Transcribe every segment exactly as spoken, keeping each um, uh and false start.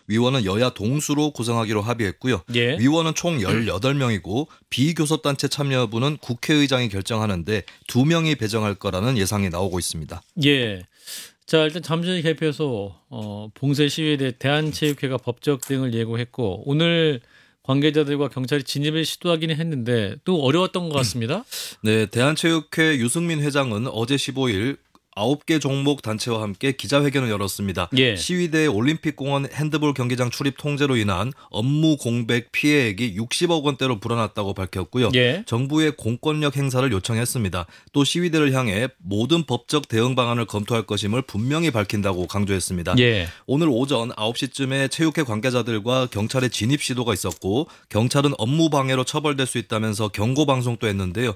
위원은 여야 동수로 구성하기로 합의했고요. 예. 위원은 총 열여덟 명이고 비교섭단체 참여 여부는 국회의장이 결정하는데 두 명이 배정할 거라는 예상이 나오고 있습니다. 예. 자, 일단 잠시 개표에서 어, 봉쇄 시위에 대해 대한체육회가 법적 대응을 예고했고 오늘 관계자들과 경찰이 진입을 시도하기는 했는데 또 어려웠던 것 같습니다. 네, 대한체육회 유승민 회장은 어제 십오일 아홉 개 종목 단체와 함께 기자회견을 열었습니다. 예. 시위대 올림픽공원 핸드볼 경기장 출입 통제로 인한 업무 공백 피해액이 육십억 원대로 불어났다고 밝혔고요. 예. 정부의 공권력 행사를 요청했습니다. 또 시위대를 향해 모든 법적 대응 방안을 검토할 것임을 분명히 밝힌다고 강조했습니다. 예. 오늘 오전 아홉 시쯤에 체육회 관계자들과 경찰의 진입 시도가 있었고 경찰은 업무 방해로 처벌될 수 있다면서 경고 방송도 했는데요.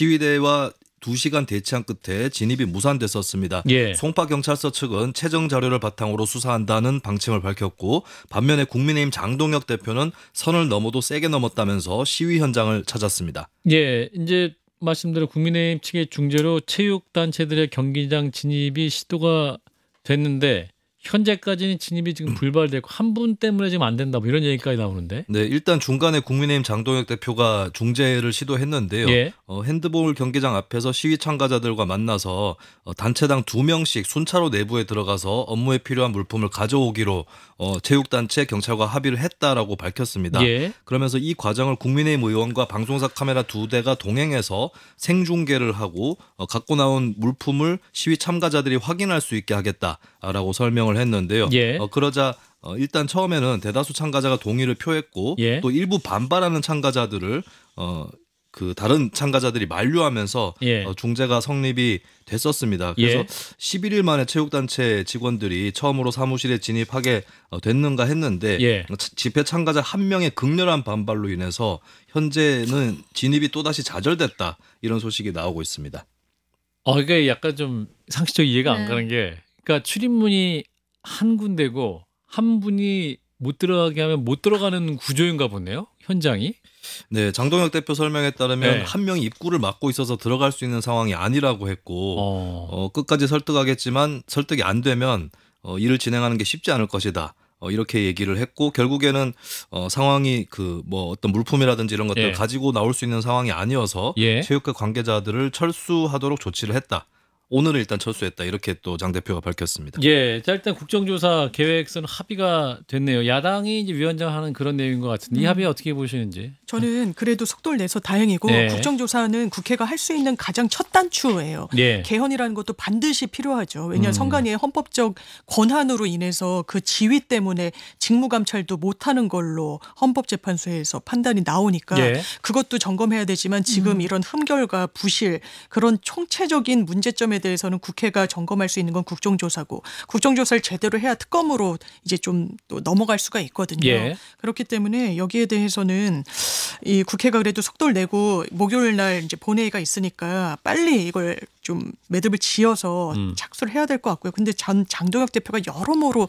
시위대와 두 시간 대치한 끝에 진입이 무산됐었습니다. 예. 송파경찰서 측은 채정 자료를 바탕으로 수사한다는 방침을 밝혔고 반면에 국민의힘 장동혁 대표는 선을 넘어도 세게 넘었다면서 시위 현장을 찾았습니다. 예, 이제 말씀대로 국민의힘 측의 중재로 체육단체들의 경기장 진입이 시도가 됐는데 현재까지는 진입이 지금 불발됐고 한 분 때문에 지금 안 된다 뭐 이런 얘기까지 나오는데. 네, 일단 중간에 국민의힘 장동혁 대표가 중재를 시도했는데요. 예. 어, 핸드볼 경기장 앞에서 시위 참가자들과 만나서 어, 단체당 두 명씩 순차로 내부에 들어가서 업무에 필요한 물품을 가져오기로 어, 체육단체 경찰과 합의를 했다라고 밝혔습니다. 예. 그러면서 이 과정을 국민의힘 의원과 방송사 카메라 두 대가 동행해서 생중계를 하고 어, 갖고 나온 물품을 시위 참가자들이 확인할 수 있게 하겠다라고 설명을 했는데요. 예. 어, 그러자 어, 일단 처음에는 대다수 참가자가 동의를 표했고 예. 또 일부 반발하는 참가자들을 어, 그 다른 참가자들이 만류하면서 예. 어, 중재가 성립이 됐었습니다. 그래서 예. 십일 일 만에 체육단체 직원들이 처음으로 사무실에 진입하게 어, 됐는가 했는데 예. 집회 참가자 한 명의 극렬한 반발로 인해서 현재는 진입이 또다시 좌절됐다 이런 소식이 나오고 있습니다. 어, 이게 약간 좀 상식적 이해가 안 네. 가는 게 그러니까 출입문이 한 군데고 한 분이 못 들어가게 하면 못 들어가는 구조인가 보네요. 현장이. 네, 장동혁 대표 설명에 따르면 네. 한 명이 입구를 막고 있어서 들어갈 수 있는 상황이 아니라고 했고 어. 어, 끝까지 설득하겠지만 설득이 안 되면 어, 일을 진행하는 게 쉽지 않을 것이다. 어, 이렇게 얘기를 했고 결국에는 어, 상황이 그 뭐 어떤 물품이라든지 이런 것들을 예. 가지고 나올 수 있는 상황이 아니어서 예. 체육회 관계자들을 철수하도록 조치를 했다. 오늘은 일단 철수했다. 이렇게 또 장 대표가 밝혔습니다. 예, 자 일단 국정조사 계획서는 합의가 됐네요. 야당이 이제 위원장 하는 그런 내용인 것 같은데 이 음. 합의 어떻게 보시는지. 저는 그래도 속도를 내서 다행이고 네. 국정조사는 국회가 할 수 있는 가장 첫 단추예요. 예. 개헌이라는 것도 반드시 필요하죠. 왜냐하면 음. 선관위의 헌법적 권한으로 인해서 그 지위 때문에 직무감찰도 못하는 걸로 헌법재판소에서 판단이 나오니까 예. 그것도 점검해야 되지만 지금 음. 이런 흠결과 부실 그런 총체적인 문제점에 대해서는 국회가 점검할 수 있는 건 국정조사고 국정조사를 제대로 해야 특검으로 이제 좀 또 넘어갈 수가 있거든요. 예. 그렇기 때문에 여기에 대해서는 이 국회가 그래도 속도를 내고 목요일 날 이제 본회의가 있으니까 빨리 이걸 좀 매듭을 지어서 음. 착수를 해야 될 것 같고요. 근데 장, 장동혁 대표가 여러모로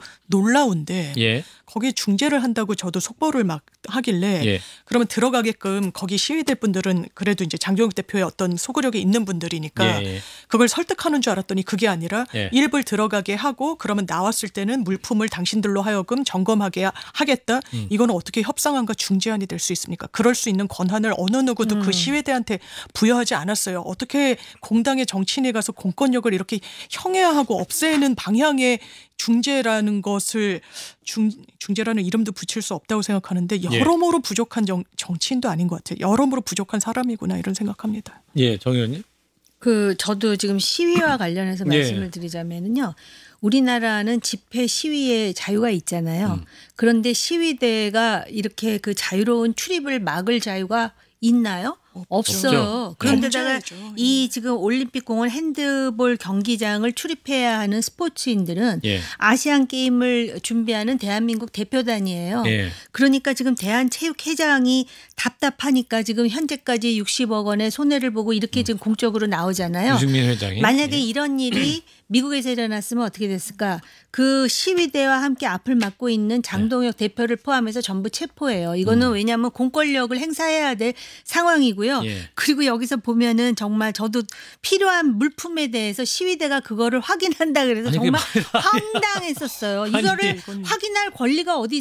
놀라운데 예. 거기에 중재를 한다고 저도 속보를 막 하길래 예. 그러면 들어가게끔 거기 시위대 분들은 그래도 이제 장동혁 대표의 어떤 소구력이 있는 분들이니까 예. 그걸 설득하는 줄 알았더니 그게 아니라 예. 일부를 들어가게 하고 그러면 나왔을 때는 물품을 당신들로 하여금 점검하게 하겠다. 음. 이거는 어떻게 협상안과 중재안이 될 수 있습니까? 그럴 수 있는 권한을 어느 누구도 음. 그 시위대한테 부여하지 않았어요. 어떻게 공당의 정치인에 가서 공권력을 이렇게 형해하고 없애는 방향의 중재라는 것을 중, 중재라는 이름도 붙일 수 없다고 생각하는데 여러모로 부족한 정, 정치인도 아닌 것 같아요. 여러모로 부족한 사람이구나 이런 생각합니다. 예, 정 의원님. 그 저도 지금 시위와 관련해서 예. 말씀을 드리자면은요. 우리나라는 집회 시위의 자유가 있잖아요. 음. 그런데 시위대가 이렇게 그 자유로운 출입을 막을 자유가 있나요? 없어요. 없죠. 그런데다가 범죄죠. 이 지금 올림픽공원 핸드볼 경기장을 출입해야 하는 스포츠인들은 예. 아시안 게임을 준비하는 대한민국 대표단이에요. 예. 그러니까 지금 대한체육회장이 답답하니까 지금 현재까지 육십억 원의 손해를 보고 이렇게 지금 공적으로 나오잖아요. 유승민 회장이. 만약에 예. 이런 일이 미국에서 일어났으면 어떻게 됐을까? 그 시위대와 함께 앞을 맡고 있는 장동혁 대표를 포함해서 전부 체포해요. 이거는 음. 왜냐하면 공권력을 행사해야 될 상황이고요. 예. 그리고 여기서 보면은 정말 저도 필요한 물품에 대해서 시위대가 그거를 확인한다 그래서 아니, 정말 그게 황당했었어요. 아니, 이거를 이건- 확인할 권리가 어디